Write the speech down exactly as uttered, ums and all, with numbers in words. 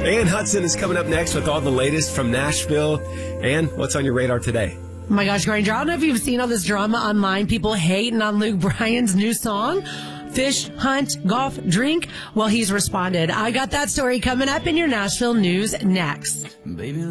Ann Hudson is coming up next with all the latest from Nashville. And what's on your radar today? Oh my gosh, Granger, I don't know if you've seen all this drama online. People hating on Luke Bryan's new song, Fish, Hunt, Golf, Drink. Well, he's responded. I got that story coming up in your Nashville news next. Baby.